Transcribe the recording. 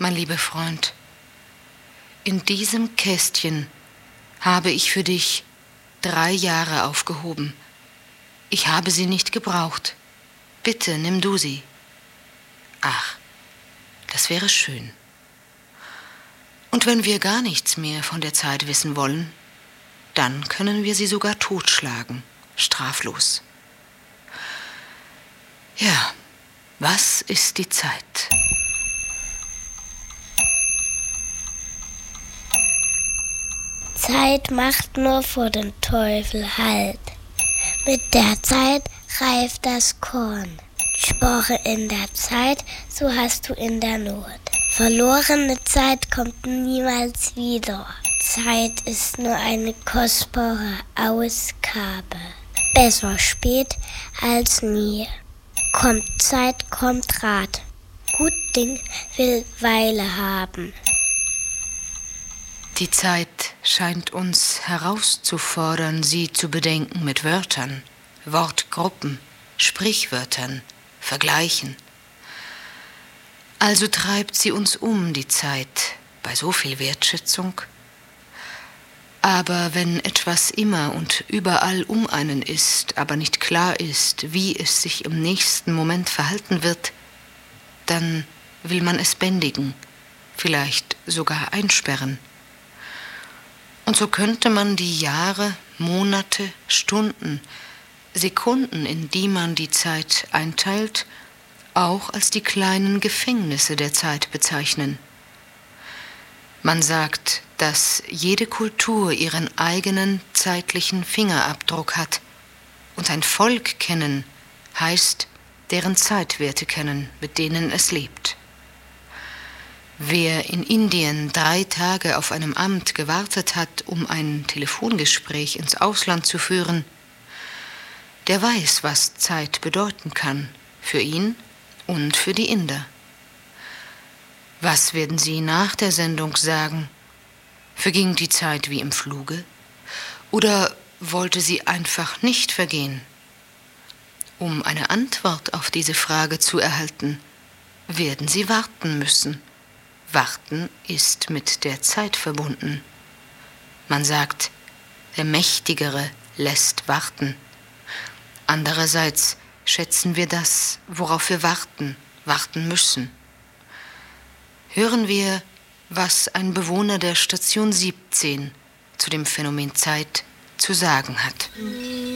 Mein lieber Freund, in diesem Kästchen habe ich für dich 3 Jahre aufgehoben. Ich habe sie nicht gebraucht. Bitte, nimm du sie. Ach, das wäre schön. Und wenn wir gar nichts mehr von der Zeit wissen wollen, dann können wir sie sogar totschlagen, straflos. Ja, was ist die Zeit? Zeit macht nur vor dem Teufel Halt. Mit der Zeit reift das Korn. Spare in der Zeit, so hast du in der Not. Verlorene Zeit kommt niemals wieder. Zeit ist nur eine kostbare Ausgabe. Besser spät als nie. Kommt Zeit, kommt Rat. Gut Ding will Weile haben. Die Zeit scheint uns herauszufordern, sie zu bedenken mit Wörtern, Wortgruppen, Sprichwörtern, Vergleichen. Also treibt sie uns die Zeit, bei so viel Wertschätzung. Aber wenn etwas immer und überall um einen ist, aber nicht klar ist, wie es sich im nächsten Moment verhalten wird, dann will man es bändigen, vielleicht sogar einsperren. Und so könnte man die Jahre, Monate, Stunden, Sekunden, in die man die Zeit einteilt, auch als die kleinen Gefängnisse der Zeit bezeichnen. Man sagt, dass jede Kultur ihren eigenen zeitlichen Fingerabdruck hat, und ein Volk kennen heißt, deren Zeitwerte kennen, mit denen es lebt. Wer in Indien 3 Tage auf einem Amt gewartet hat, um ein Telefongespräch ins Ausland zu führen, der weiß, was Zeit bedeuten kann, für ihn und für die Inder. Was werden Sie nach der Sendung sagen? Verging die Zeit wie im Fluge? Oder wollte sie einfach nicht vergehen? Um eine Antwort auf diese Frage zu erhalten, werden Sie warten müssen. Warten ist mit der Zeit verbunden. Man sagt, der Mächtigere lässt warten. Andererseits schätzen wir das, worauf wir warten müssen. Hören wir, was ein Bewohner der Station 17 zu dem Phänomen Zeit zu sagen hat.